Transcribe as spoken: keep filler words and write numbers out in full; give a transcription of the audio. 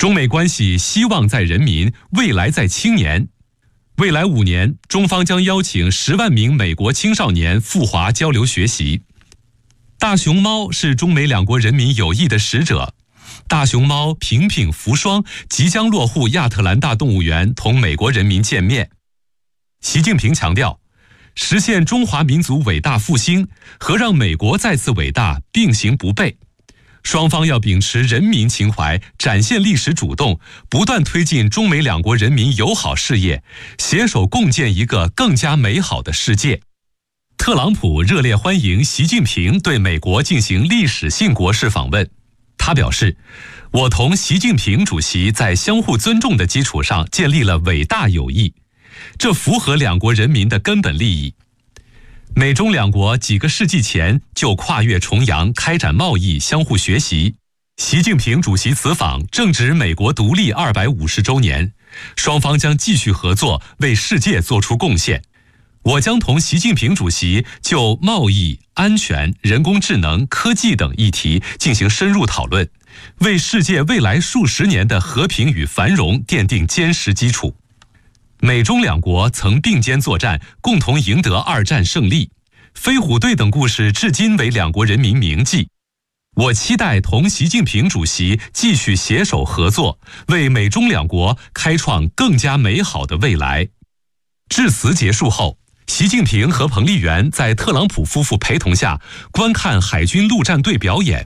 中美关系希望在人民，未来在青年。未来五年，中方将邀请十万名美国青少年赴华交流学习。大熊猫是中美两国人民友谊的使者。大熊猫平平福双即将落户亚特兰大动物园，同美国人民见面。习近平强调，实现中华民族伟大复兴和让美国再次伟大并行不悖。双方要秉持人民情怀，展现历史主动，不断推进中美两国人民友好事业，携手共建一个更加美好的世界。特朗普热烈欢迎习近平对美国进行历史性国事访问。他表示，我同习近平主席在相互尊重的基础上建立了伟大友谊，这符合两国人民的根本利益。美中两国几个世纪前就跨越重洋开展贸易，相互学习。习近平主席此访正值美国独立二百五十周年，双方将继续合作，为世界做出贡献。我将同习近平主席就贸易、安全、人工智能、科技等议题进行深入讨论，为世界未来数十年的和平与繁荣奠定坚实基础。美中两国曾并肩作战，共同赢得二战胜利。飞虎队等故事至今为两国人民铭记。我期待同习近平主席继续携手合作，为美中两国开创更加美好的未来。致辞结束后，习近平和彭丽媛在特朗普夫妇陪同下观看海军陆战队表演。